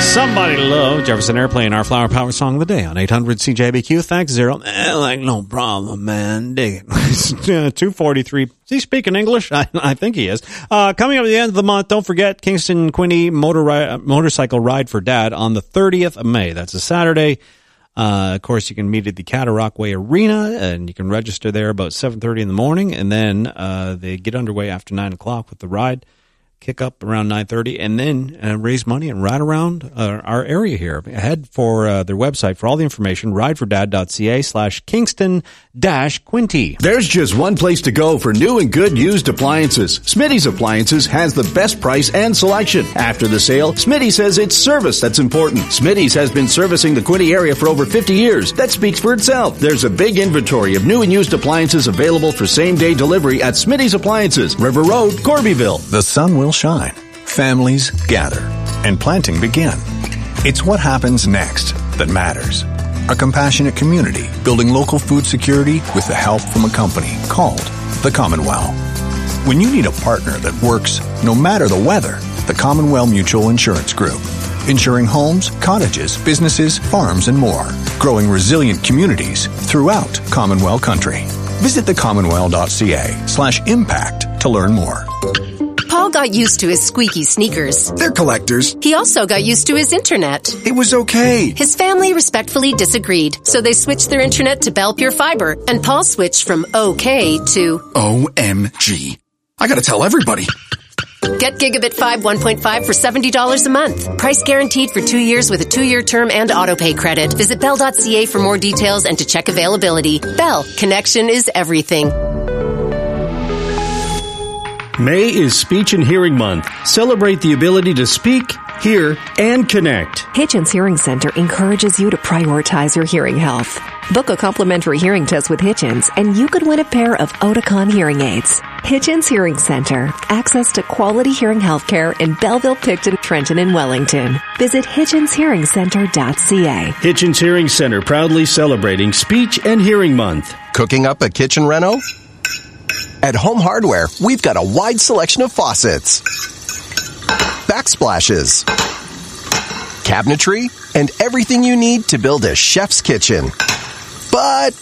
Somebody Love, Jefferson Airplane, our Flower Power Song of the Day on 800 CJBQ. Thanks, Zero. No problem, man. Dig it. 243. Is he speaking English? I think he is. Coming up at the end of the month, don't forget Kingston Quinte Motorcycle Ride for Dad on the 30th of May. That's a Saturday. Of course, you can meet at the Cataraqui Arena, and you can register there about 7:30 in the morning, and then they get underway after 9 o'clock with the ride. Kick up around 9:30, and then raise money and ride around our area here. Head for their website for all the information, ridefordad.ca/Kingston-Quinte. There's just one place to go for new and good used appliances. Smitty's Appliances has the best price and selection. After the sale, Smitty says it's service that's important. Smitty's has been servicing the Quinte area for over 50 years. That speaks for itself. There's a big inventory of new and used appliances available for same-day delivery at Smitty's Appliances, River Road, Corbyville. The sun will shine, families gather, and planting begin. It's what happens next that matters. A compassionate community building local food security with the help from a company called the Commonwealth. When you need a partner that works no matter the weather, the Commonwealth Mutual Insurance Group. Insuring homes, cottages, businesses, farms, and more. Growing resilient communities throughout Commonwealth country. Visit thecommonwealth.ca/impact to learn more. Paul got used to his squeaky sneakers. They're collectors. He also got used to his internet. It was okay. His family respectfully disagreed, so they switched their internet to Bell Pure Fiber, and Paul switched from OK to OMG. I gotta tell everybody. Get Gigabit 5 1.5 for $70 a month. Price guaranteed for 2 years with a 2-year term and autopay credit. Visit Bell.ca for more details and to check availability. Bell, connection is everything. May is Speech and Hearing Month. Celebrate the ability to speak, hear, and connect. Hitchens Hearing Center encourages you to prioritize your hearing health. Book a complimentary hearing test with Hitchens, and you could win a pair of Oticon hearing aids. Hitchens Hearing Center. Access to quality hearing health care in Belleville, Picton, Trenton, and Wellington. Visit hitchenshearingcenter.ca. Hitchens Hearing Center proudly celebrating Speech and Hearing Month. Cooking up a kitchen reno? At Home Hardware, we've got a wide selection of faucets, backsplashes, cabinetry, and everything you need to build a chef's kitchen. But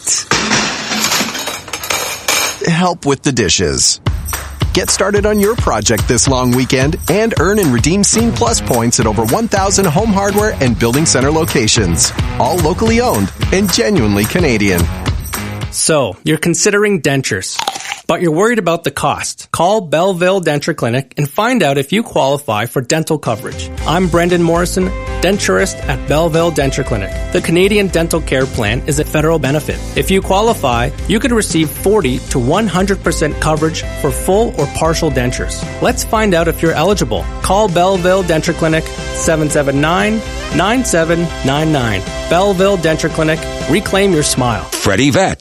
help with the dishes. Get started on your project this long weekend and earn and redeem Scene Plus points at over 1,000 Home Hardware and Building Center locations. All locally owned and genuinely Canadian. So, you're considering dentures, but you're worried about the cost. Call Belleville Denture Clinic and find out if you qualify for dental coverage. I'm Brendan Morrison, denturist at Belleville Denture Clinic. The Canadian Dental Care Plan is a federal benefit. If you qualify, you could receive 40 to 100% coverage for full or partial dentures. Let's find out if you're eligible. Call Belleville Denture Clinic 779-9799. Belleville Denture Clinic. Reclaim your smile. Freddie Vet.